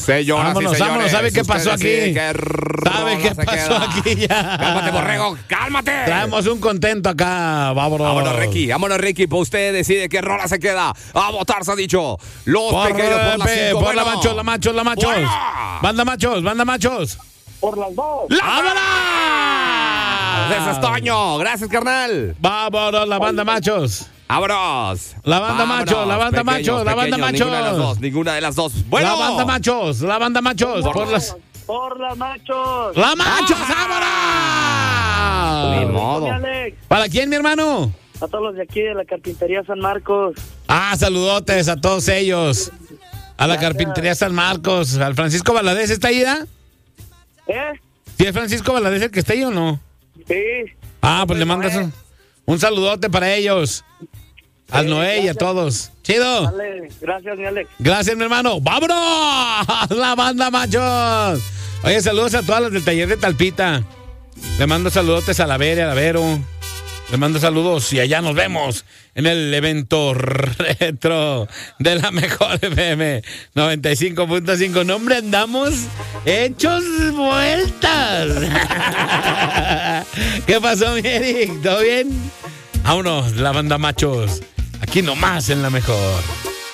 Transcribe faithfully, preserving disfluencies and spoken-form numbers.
Señoras vámonos, y señores, vámonos. ¿Sabe qué pasó aquí? ¿Qué ¿Sabe qué pasó queda? aquí ya? Cálmate, borrego, cálmate. Traemos un contento acá, vámonos. Vámonos, Ricky, vámonos, Ricky. Pues usted decide qué rola se queda. A votar, se ha dicho. Los por pequeños por las cinco. Por bueno. la machos, la machos, la machos. Bueno. Banda machos, banda machos. Por las dos. ¡Vámonos! Ese es Toño. Gracias, carnal. Vámonos, la banda machos. Vámonos. La banda Vámonos. machos, la banda Pequeños, machos, la banda pequeños. Ninguna de las machos. dos, ninguna de las dos. Bueno. La banda machos, la banda machos. Por, por las... Por las machos. ¡La machos, Ni vámonos! modo. Alex, ¿Para quién, mi hermano? a todos los de aquí de la Carpintería San Marcos. Ah, saludotes a todos ellos. A la Carpintería San Marcos. ¿Al Francisco Valadez está ahí, ¿eh? ¿Eh? ¿Sí es Francisco Valadez el que está ahí o no? Sí. Ah, pues le mandas un, un saludote para ellos. Al Sí, Noé y a gracias. todos. Chido. Dale, gracias, mi Alex. Gracias, mi hermano. ¡Vámonos! La banda machos. Oye, saludos a todas las del taller de Talpita. Le mando saludotes a la Vera, a la Vero. Le mando saludos y allá nos vemos en el evento retro de la mejor F M noventa y cinco punto cinco. No, hombre, andamos hechos vueltas. ¿Qué pasó, mi Eric? ¿Todo bien? Vámonos, la banda machos. Aquí nomás en la mejor.